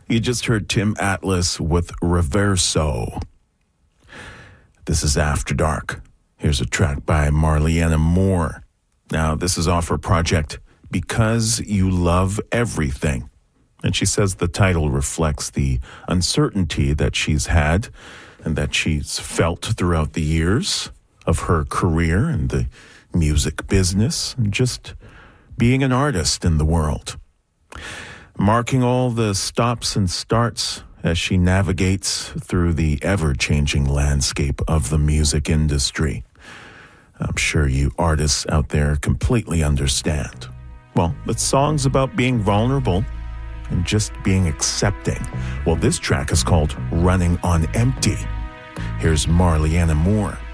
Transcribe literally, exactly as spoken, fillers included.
You just heard Tim Atlas with Reverso. This is After Dark. Here's a track by Marliana Moore. Now, this is off her project, Because You Love Everything. And she says the title reflects the uncertainty that she's had and that she's felt throughout the years of her career in the music business and just being an artist in the world. Marking all the stops and starts as she navigates through the ever-changing landscape of the music industry. I'm sure you artists out there completely understand. Well, the song's about being vulnerable and just being accepting. Well, this track is called Running on Empty. Here's Marliana Moore.